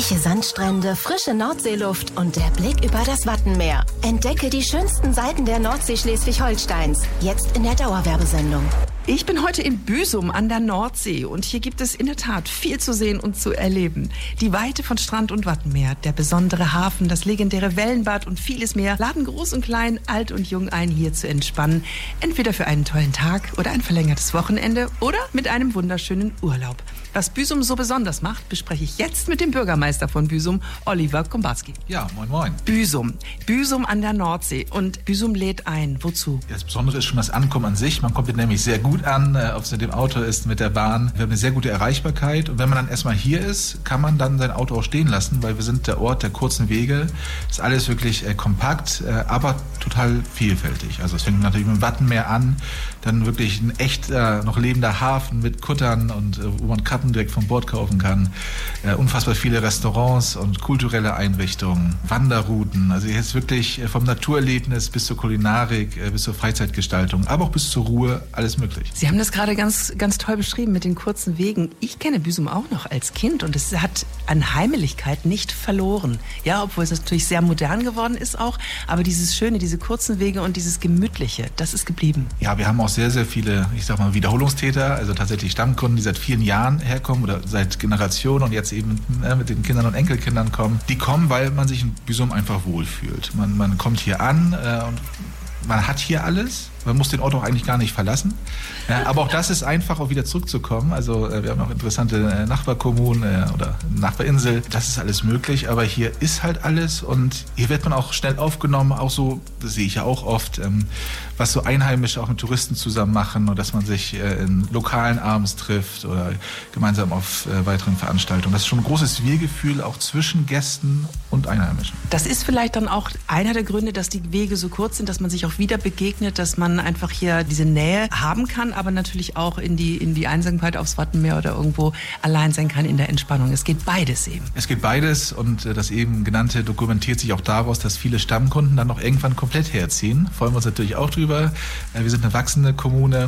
Weiche Sandstrände, frische Nordseeluft und der Blick über das Wattenmeer. Entdecke die schönsten Seiten der Nordsee Schleswig-Holsteins. Jetzt in der Dauerwerbesendung. Ich bin heute in Büsum an der Nordsee und hier gibt es in der Tat viel zu sehen und zu erleben. Die Weite von Strand und Wattenmeer, der besondere Hafen, das legendäre Wellenbad und vieles mehr laden groß und klein, alt und jung ein, hier zu entspannen. Entweder für einen tollen Tag oder ein verlängertes Wochenende oder mit einem wunderschönen Urlaub. Was Büsum so besonders macht, bespreche ich jetzt mit dem Bürgermeister von Büsum, Oliver Kombarski. Ja, moin moin. Büsum an der Nordsee und Büsum lädt ein. Wozu? Ja, das Besondere ist schon das Ankommen an sich. Man kommt hier nämlich sehr gut an, ob es mit dem Auto ist, mit der Bahn. Wir haben eine sehr gute Erreichbarkeit und wenn man dann erstmal hier ist, kann man dann sein Auto auch stehen lassen, weil wir sind der Ort der kurzen Wege. Ist alles wirklich kompakt, aber total vielfältig. Also es fängt natürlich mit dem Wattenmeer an, dann wirklich ein echt noch lebender Hafen mit Kuttern und wo man Karten direkt vom Bord kaufen kann. Unfassbar viele Restaurants und kulturelle Einrichtungen, Wanderrouten. Also hier ist wirklich vom Naturerlebnis bis zur Kulinarik, bis zur Freizeitgestaltung, aber auch bis zur Ruhe alles möglich. Sie haben das gerade ganz, ganz toll beschrieben mit den kurzen Wegen. Ich kenne Büsum auch noch als Kind und es hat an Heimeligkeit nicht verloren. Ja, obwohl es natürlich sehr modern geworden ist auch, aber dieses Schöne, diese kurzen Wege und dieses Gemütliche, das ist geblieben. Ja, wir haben auch sehr, sehr viele, ich sag mal, Wiederholungstäter, also tatsächlich Stammkunden, die seit vielen Jahren herkommen oder seit Generationen und jetzt eben mit den Kindern und Enkelkindern kommen. Die kommen, weil man sich in Büsum einfach wohlfühlt. Man kommt hier an und man hat hier alles. Man muss den Ort auch eigentlich gar nicht verlassen. Aber auch das ist einfach, auch wieder zurückzukommen. Also wir haben auch interessante Nachbarkommunen oder Nachbarinsel. Das ist alles möglich, aber hier ist halt alles und hier wird man auch schnell aufgenommen. Auch so, das sehe ich ja auch oft, was so Einheimische auch mit Touristen zusammen machen und dass man sich in Lokalen abends trifft oder gemeinsam auf weiteren Veranstaltungen. Das ist schon ein großes Wir-Gefühl auch zwischen Gästen und Einheimischen. Das ist vielleicht dann auch einer der Gründe, dass die Wege so kurz sind, dass man sich auch wieder begegnet, dass man einfach hier diese Nähe haben kann, aber natürlich auch in die Einsamkeit aufs Wattenmeer oder irgendwo allein sein kann in der Entspannung. Es geht beides eben. Es geht beides und das eben genannte dokumentiert sich auch daraus, dass viele Stammkunden dann noch irgendwann komplett herziehen. Freuen wir uns natürlich auch drüber. Wir sind eine wachsende Kommune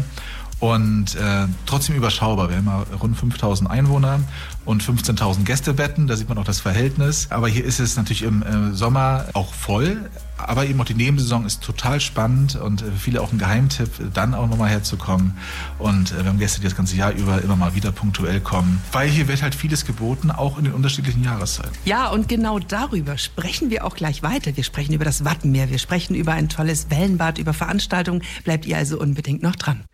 und trotzdem überschaubar. Wir haben ja rund 5.000 Einwohner und 15.000 Gästebetten. Da sieht man auch das Verhältnis. Aber hier ist es natürlich im Sommer auch voll. Aber eben auch die Nebensaison ist total spannend und für viele auch ein Geheimtipp, dann auch nochmal herzukommen. Und wir haben Gäste, die das ganze Jahr über immer mal wieder punktuell kommen. Weil hier wird halt vieles geboten, auch in den unterschiedlichen Jahreszeiten. Ja, und genau darüber sprechen wir auch gleich weiter. Wir sprechen über das Wattenmeer, wir sprechen über ein tolles Wellenbad, über Veranstaltungen. Bleibt ihr also unbedingt noch dran.